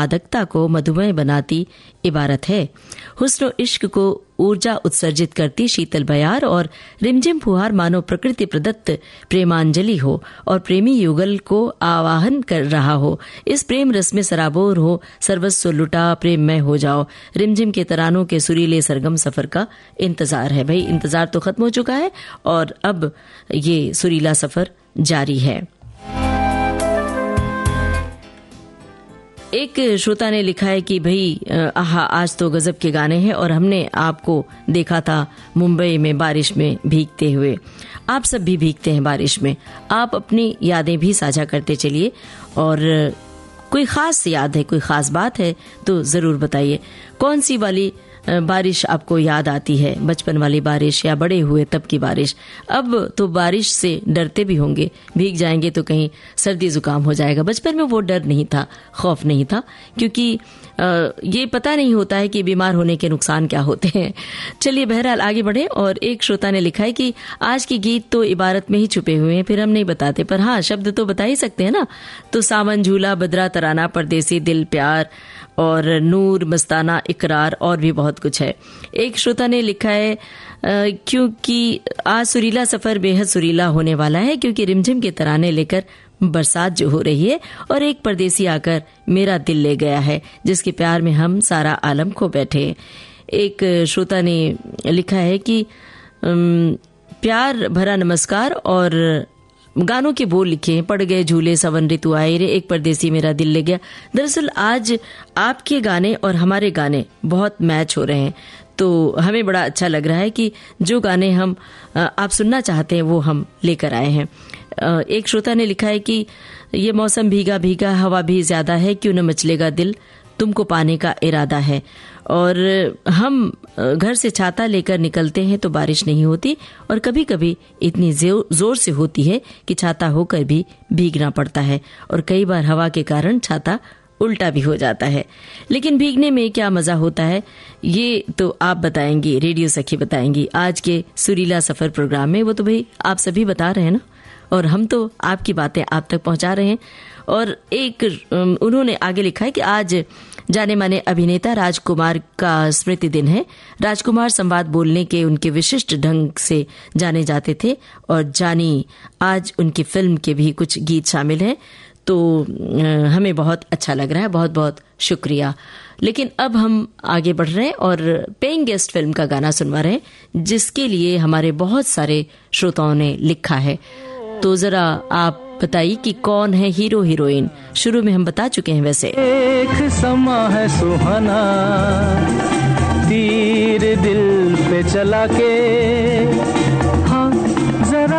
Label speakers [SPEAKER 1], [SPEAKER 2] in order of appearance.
[SPEAKER 1] मादकता को मधुमेह बनाती इबारत है। हुस्न इश्क को ऊर्जा उत्सर्जित करती शीतल बयार और रिमझिम फुहार मानो प्रकृति प्रदत्त प्रेमांजलि हो और प्रेमी युगल को आवाहन कर रहा हो। इस प्रेम रस में सराबोर हो, सर्वस्व लुटा प्रेममय हो जाओ। रिमझिम के तरानों के सुरीले सरगम सफर का इंतजार है। भाई इंतजार तो खत्म हो चुका है और अब ये सुरीला सफर जारी है। एक श्रोता ने लिखा है कि भाई आहा, आज तो गजब के गाने हैं और हमने आपको देखा था मुंबई में बारिश में भीगते हुए। आप सब भी भीगते हैं बारिश में, आप अपनी यादें भी साझा करते चलिए और कोई खास याद है, कोई खास बात है तो जरूर बताइए। कौन सी वाली बारिश आपको याद आती है, बचपन वाली बारिश या बड़े हुए तब की बारिश? अब तो बारिश से डरते भी होंगे, भीग जाएंगे तो कहीं सर्दी जुकाम हो जाएगा। बचपन में वो डर नहीं था, खौफ नहीं था, क्योंकि ये पता नहीं होता है कि बीमार होने के नुकसान क्या होते हैं। चलिए बहरहाल आगे बढ़े। और एक श्रोता ने लिखा है कि आज की गीत तो इबारत में ही छुपे हुए हैं, फिर हम नहीं बताते, पर हाँ शब्द तो बता ही सकते हैं ना। तो सावन झूला, बदरा तराना, परदेसी दिल प्यार और नूर मस्ताना इकरार और भी बहुत कुछ है। एक श्रोता ने लिखा है क्योंकि आज सुरीला सफर बेहद सुरीला होने वाला है, क्योंकि रिमझिम के तराने लेकर बरसात जो हो रही है और एक परदेसी आकर मेरा दिल ले गया है, जिसके प्यार में हम सारा आलम खो बैठे। एक श्रोता ने लिखा है कि प्यार भरा नमस्कार और गानों के बोल लिखे, पड़ गए झूले सवन ऋतु आए रे, एक परदेसी मेरा दिल ले गया। दरअसल आज आपके गाने और हमारे गाने बहुत मैच हो रहे हैं, तो हमें बड़ा अच्छा लग रहा है कि जो गाने हम आप सुनना चाहते हैं वो हम लेकर आए हैं। एक श्रोता ने लिखा है कि ये मौसम भीगा भीगा, हवा भी ज्यादा है, क्यों न मचलेगा दिल, तुमको पाने का इरादा है। और हम घर से छाता लेकर निकलते हैं तो बारिश नहीं होती, और कभी कभी इतनी जोर से होती है कि छाता होकर भी भीगना पड़ता है, और कई बार हवा के कारण छाता उल्टा भी हो जाता है। लेकिन भीगने में क्या मजा होता है ये तो आप बताएंगी, रेडियो सखी बताएंगी आज के सुरीला सफर प्रोग्राम में। वो तो भाई आप सभी बता रहे हैं ना, और हम तो आपकी बातें आप तक पहुंचा रहे हैं। और एक उन्होंने आगे लिखा है कि आज जाने माने अभिनेता राजकुमार का स्मृति दिन है। राजकुमार संवाद बोलने के उनके विशिष्ट ढंग से जाने जाते थे, और जानी आज उनकी फिल्म के भी कुछ गीत शामिल हैं, तो हमें बहुत अच्छा लग रहा है, बहुत बहुत शुक्रिया। लेकिन अब हम आगे बढ़ रहे हैं और पेइंग गेस्ट फिल्म का गाना सुनवा रहे हैं, जिसके लिए हमारे बहुत सारे श्रोताओं ने लिखा है। तो जरा आप बताइए कि कौन है हीरो हीरोइन। शुरू में हम बता चुके हैं वैसे।
[SPEAKER 2] एक समा है सुहाना, तीर दिल पे चला के